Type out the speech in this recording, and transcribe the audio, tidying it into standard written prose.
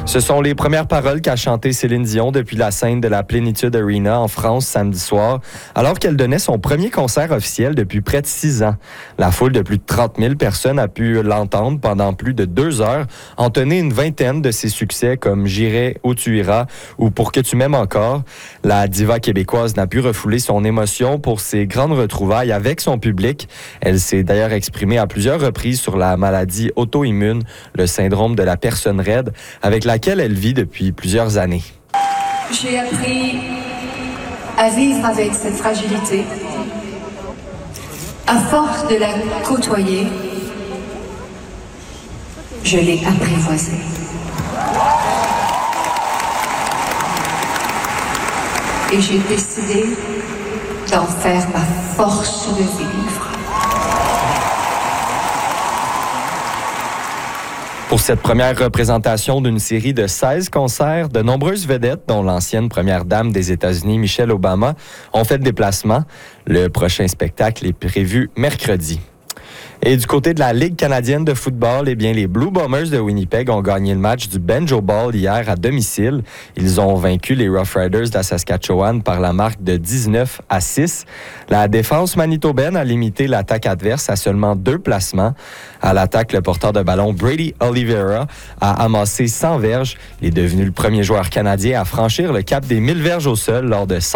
Ce sont les premières paroles qu'a chantées Céline Dion depuis la scène de la Plénitude Arena en France samedi soir, alors qu'elle donnait son premier concert officiel depuis près de 6 ans. La foule de plus de 30 000 personnes a pu l'entendre pendant plus de 2 heures, entonner une vingtaine de ses succès comme J'irai où tu iras ou Pour que tu m'aimes encore. La diva québécoise n'a pu refouler son émotion pour ses grandes retrouvailles avec son public. Elle s'est d'ailleurs exprimée à plusieurs reprises sur la maladie auto-immune, le syndrome de la personne raide, avec laquelle elle vit depuis plusieurs années. J'ai appris à vivre avec cette fragilité. À force de la côtoyer, je l'ai apprivoisée. Et j'ai décidé d'en faire ma force de vivre. Pour cette première représentation d'une série de 16 concerts, de nombreuses vedettes, dont l'ancienne première dame des États-Unis, Michelle Obama, ont fait le déplacement. Le prochain spectacle est prévu mercredi. Et du côté de la Ligue canadienne de football, eh bien, les Blue Bombers de Winnipeg ont gagné le match du Banjo Ball hier à domicile. Ils ont vaincu les Rough Riders de la Saskatchewan par la marque de 19-6. La défense manitobaine a limité l'attaque adverse à seulement 2 placements. À l'attaque, le porteur de ballon Brady Oliveira a amassé 100 verges. Il est devenu le premier joueur canadien à franchir le cap des 1000 verges au sol lors de